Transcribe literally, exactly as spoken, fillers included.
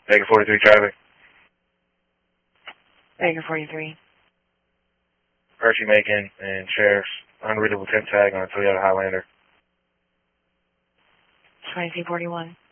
Baker forty-three traffic. Baker forty-three. Hershey Macon and Sheriff's unreadable temp tag on a Toyota Highlander. twenty-two forty-one.